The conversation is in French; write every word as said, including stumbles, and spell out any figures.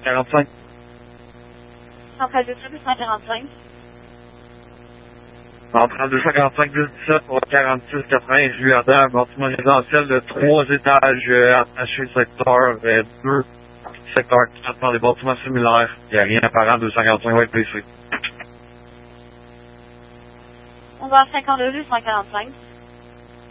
quarante-cinq. Centrale deux cent quarante-cinq. Centrale deux cent quarante-cinq, dix-sept pour quarante-six quatre-vingts, Adam, bâtiment résidentiel de trois étages, euh, attaché secteur euh, deux, secteur quatre dans des bâtiments similaires. Il n'y a rien apparent, deux cent quarante-cinq Y P C. onze heures cinquante-deux, deux cent quarante-cinq.